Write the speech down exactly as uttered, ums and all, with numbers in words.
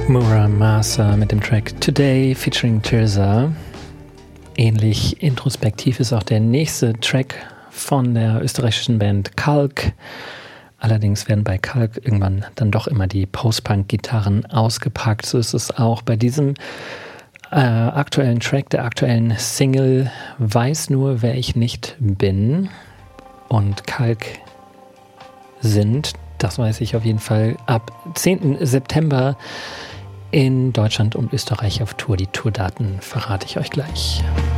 Muramasa mit dem Track Today featuring Tirza. Ähnlich introspektiv ist auch der nächste Track von der österreichischen Band Kalk. Allerdings werden bei Kalk irgendwann dann doch immer die Post-Punk-Gitarren ausgepackt. So ist es auch bei diesem äh, aktuellen Track, der aktuellen Single Weiß nur, wer ich nicht bin. Und Kalk sind, das weiß ich auf jeden Fall, ab zehnten September in Deutschland und Österreich auf Tour. Die Tourdaten verrate ich euch gleich.